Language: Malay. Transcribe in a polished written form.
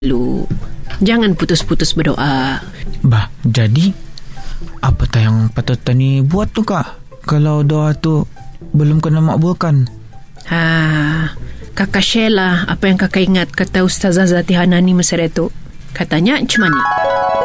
Lu, jangan putus-putus berdoa. Bah, jadi apa tak yang patut Tani buat tu Kak? Kalau doa tu belum kena makbulkan. Kakak share lah apa yang kakak ingat kata Ustazah Zati Hanani masa itu. Katanya macam mana?